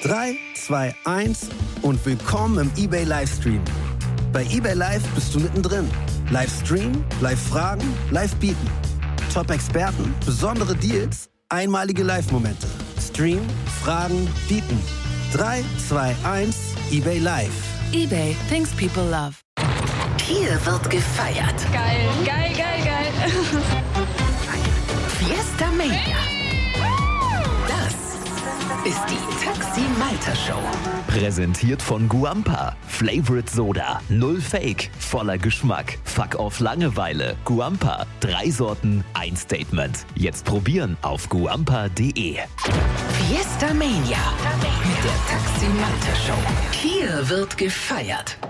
3, 2, 1 und willkommen im eBay Livestream. Bei eBay Live bist du mittendrin. Livestream, Live-Fragen, Live-Bieten. Top-Experten, besondere Deals, einmalige Live-Momente. Stream, Fragen, Bieten. 3, 2, 1, eBay Live. eBay, things people love. Hier wird gefeiert. Geil, geil, geil, geil. Fiesta Mania. Das ist die Taxi Malta Show. Präsentiert von Guampa. Favorite Soda. Null Fake. Voller Geschmack. Fuck off Langeweile. Guampa. 3 Sorten, 1 Statement. Jetzt probieren auf guampa.de. Fiesta Mania. Mit der Taxi Malta Show. Hier wird gefeiert.